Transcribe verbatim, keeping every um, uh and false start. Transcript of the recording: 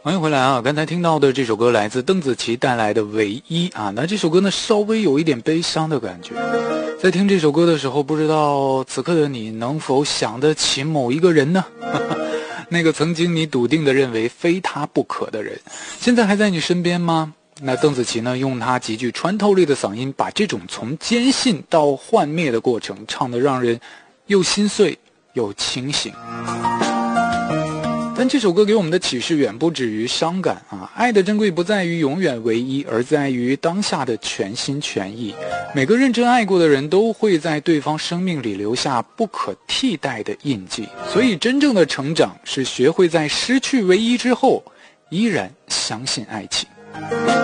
欢迎回来啊！刚才听到的这首歌来自邓紫棋带来的《唯一》啊，那这首歌呢稍微有一点悲伤的感觉。在听这首歌的时候，不知道此刻的你能否想得起某一个人呢？那个曾经你笃定的认为非他不可的人，现在还在你身边吗？那邓紫棋呢，用她极具穿透力的嗓音，把这种从坚信到幻灭的过程唱得让人又心碎又清醒。但这首歌给我们的启示远不止于伤感啊！爱的珍贵不在于永远唯一，而在于当下的全心全意。每个认真爱过的人都会在对方生命里留下不可替代的印记。所以真正的成长是学会在失去唯一之后依然相信爱情。